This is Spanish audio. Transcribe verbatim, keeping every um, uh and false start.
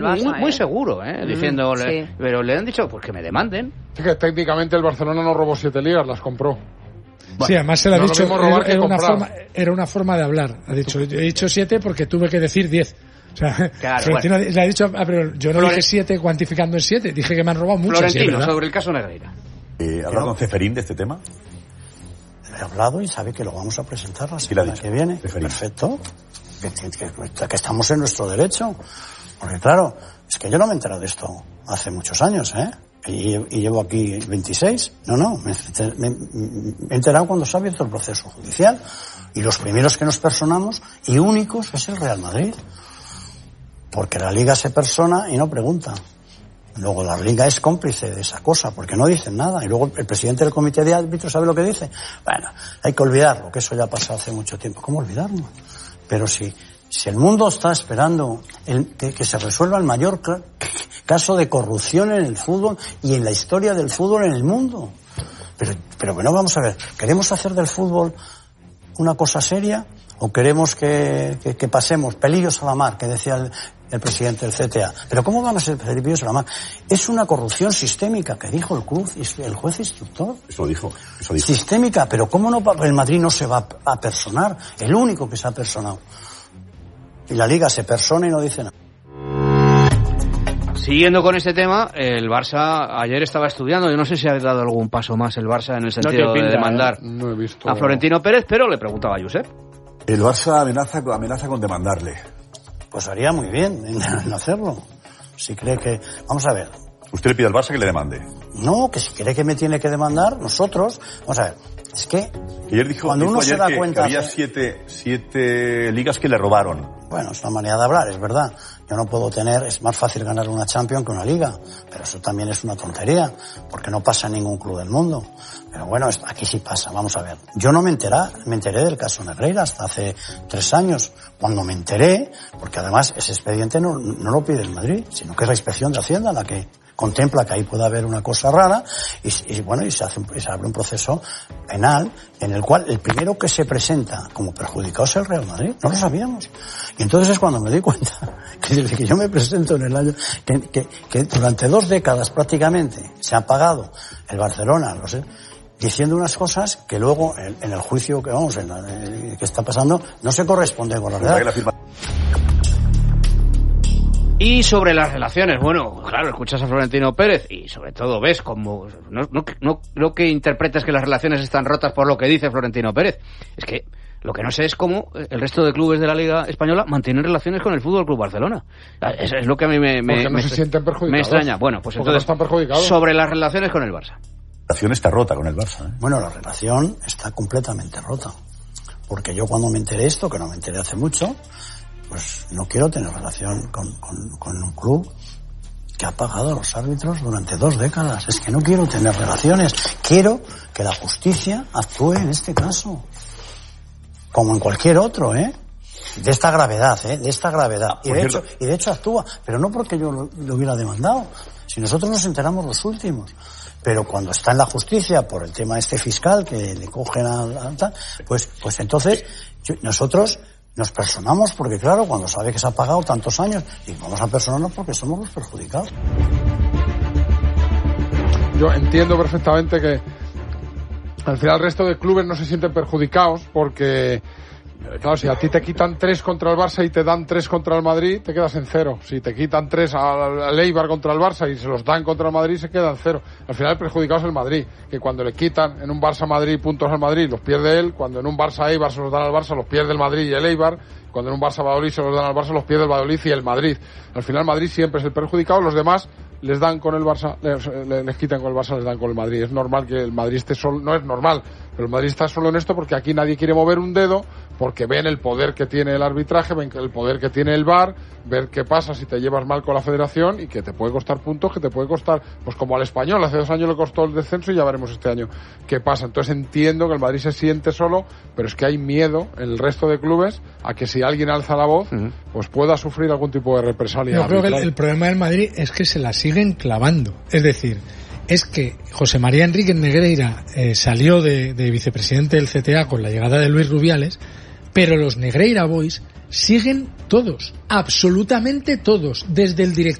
Barça, muy, muy ¿eh? seguro, ¿eh? Diciéndole, sí. Pero le han dicho, pues que me demanden. Sí, que técnicamente el Barcelona no robó siete ligas, las compró. Bueno, sí, además se lo ha no dicho, lo era, era, una forma, era una forma de hablar. Ha dicho, he dicho siete porque tuve que decir diez. O sea, claro, Florentino bueno. le ha dicho, ah, pero yo no Florent... dije siete cuantificando en siete, dije que me han robado mucho. Florentino, sí, sobre el caso Negreira. Eh, ¿Hablado con Ceferín de este tema? He hablado y sabe que lo vamos a presentar la semana que viene. Ceferín. Perfecto. Que, que, que estamos en nuestro derecho. Porque claro, es que yo no me he enterado de esto hace muchos años, ¿eh? Y, y llevo aquí veintiséis. No, no, me, me, me he enterado cuando se ha abierto el proceso judicial. Y los primeros que nos personamos, y únicos, es el Real Madrid. Porque la Liga se persona y no pregunta. Luego la Liga es cómplice de esa cosa, porque no dicen nada. Y luego el presidente del comité de árbitros sabe lo que dice. Bueno, hay que olvidarlo, que eso ya ha pasado hace mucho tiempo. ¿Cómo olvidarlo? Pero si, si el mundo está esperando el, que, que se resuelva el mayor cl- caso de corrupción en el fútbol y en la historia del fútbol en el mundo. Pero, pero bueno, vamos a ver, ¿queremos hacer del fútbol una cosa seria? ¿O queremos que, que, que pasemos pelillos a la mar, que decía el, el presidente del C T A? ¿Pero cómo van a ser pelillos a la mar? Es una corrupción sistémica, que dijo el club, el juez instructor. Eso dijo, eso dijo. Sistémica, pero ¿cómo no el Madrid no se va a personar? El único que se ha personado. Y la Liga se persona y no dice nada. Siguiendo con este tema, el Barça ayer estaba estudiando, yo no sé si ha dado algún paso más el Barça en el sentido no pinta, de demandar ¿eh? No he visto... a Florentino Pérez, pero le preguntaba a Josep. El Barça amenaza, amenaza con demandarle. Pues haría muy bien en, en hacerlo. Si cree que... Vamos a ver. ¿Usted le pide al Barça que le demande? No, que si cree que me tiene que demandar, nosotros... Vamos a ver, es que... Ayer dijo, cuando dijo uno ayer se da que, cuenta... que había hace... siete, siete ligas que le robaron. Bueno, es una manera de hablar, es verdad. Yo no puedo tener... Es más fácil ganar una Champions que una Liga. Pero eso también es una tontería, porque no pasa en ningún club del mundo. Pero bueno, aquí sí pasa, vamos a ver. Yo no me enteré, me enteré del caso Negreira hasta hace tres años. Cuando me enteré, porque además ese expediente no, no lo pide el Madrid, sino que es la Inspección de Hacienda la que contempla que ahí puede haber una cosa rara y, y bueno, y se, hace, y se abre un proceso penal en el cual el primero que se presenta como perjudicado es el Real Madrid. No lo sabíamos. Y entonces es cuando me di cuenta que desde que yo me presento en el año, que, que, que durante dos décadas prácticamente se ha pagado el Barcelona, no sé, diciendo unas cosas que luego en, en el juicio que vamos, en la, en, que está pasando, no se corresponde con la verdad. Y sobre las relaciones, bueno, claro, escuchas a Florentino Pérez y sobre todo ves como, no, no, no, no que interpretes que las relaciones están rotas por lo que dice Florentino Pérez, es que lo que no sé es cómo el resto de clubes de la Liga Española mantienen relaciones con el Fútbol Club Barcelona. Eso es lo que a mí me, me, no me, se sienten perjudicados. Me extraña. Bueno, pues entonces, no están perjudicados. Sobre las relaciones con el Barça. La relación está rota con el Barça, ¿eh? Bueno, la relación está completamente rota. Porque yo cuando me enteré esto, que no me enteré hace mucho, pues no quiero tener relación con, con, con un club que ha pagado a los árbitros durante dos décadas. Es que no quiero tener relaciones. Quiero que la justicia actúe en este caso. Como en cualquier otro, ¿eh? De esta gravedad, ¿eh? De esta gravedad. Y de hecho, y de hecho actúa. Pero no porque yo lo, lo hubiera demandado. Si nosotros nos enteramos los últimos. Pero cuando está en la justicia por el tema este fiscal que le cogen a la... Pues, pues entonces yo, nosotros... Nos personamos porque, claro, cuando sabe que se ha pagado tantos años, y vamos a personarnos porque somos los perjudicados. Yo entiendo perfectamente que al final el resto de clubes no se sienten perjudicados porque, claro, si a ti te quitan tres contra el Barça y te dan tres contra el Madrid, te quedas en cero. Si te quitan tres al Eibar contra el Barça y se los dan contra el Madrid, se queda en cero. Al final el perjudicado es el Madrid, que cuando le quitan en un Barça-Madrid puntos al Madrid, los pierde él. Cuando en un Barça-Eibar se los dan al Barça, los pierde el Madrid y el Eibar. Cuando en un Barça-Valladolid se los dan al Barça, los pierde el Valladolid y el Madrid. Al final Madrid siempre es el perjudicado, los demás les dan con el Barça, les, les quitan con el Barça, les dan con el Madrid. Es normal que el Madrid esté solo, no es normal, pero el Madrid está solo en esto porque aquí nadie quiere mover un dedo, porque ven el poder que tiene el arbitraje, ven el poder que tiene el V A R, ver qué pasa si te llevas mal con la federación y que te puede costar puntos, que te puede costar, pues como al Español, hace dos años le costó el descenso y ya veremos este año qué pasa. Entonces entiendo que el Madrid se siente solo, pero es que hay miedo en el resto de clubes a que si alguien alza la voz, uh-huh. pues pueda sufrir algún tipo de represalia. Yo creo que el, el problema del Madrid es que se la siguen clavando. Es decir, es que José María Enríquez Negreira eh, salió de, de vicepresidente del C T A con la llegada de Luis Rubiales, pero los Negreira Boys siguen todos, absolutamente todos, desde el director